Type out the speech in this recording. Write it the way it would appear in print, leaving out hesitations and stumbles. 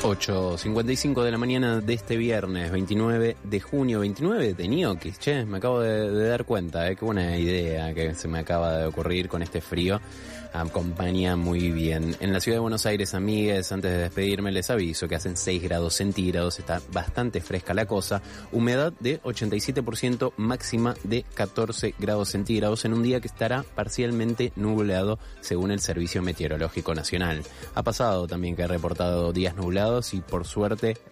8:55 de la mañana de este viernes 29 de junio, 29 de ñoquis. Che, me acabo de dar cuenta, qué buena idea que se me acaba de ocurrir con este frío. Acompaña muy bien. En la ciudad de Buenos Aires, amigues, antes de despedirme les aviso que hacen 6 grados centígrados, está bastante fresca la cosa, humedad de 87%, máxima de 14 grados centígrados en un día que estará parcialmente nublado según el Servicio Meteorológico Nacional. Ha pasado también que he reportado días nublados y por suerte